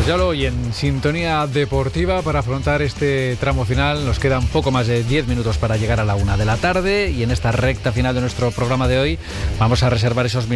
Pues ya lo oí, en sintonía deportiva para afrontar este tramo final. Nos quedan poco más de 10 minutos para llegar a la 1 de la tarde y en esta recta final de nuestro programa de hoy vamos a reservar esos minutos